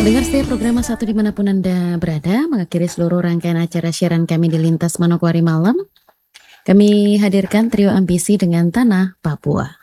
Pendengar setia program Satu dimanapun Anda berada, mengakhiri seluruh rangkaian acara siaran kami di Lintas Manokwari Malam. Kami hadirkan trio ambisi dengan Tanah Papua.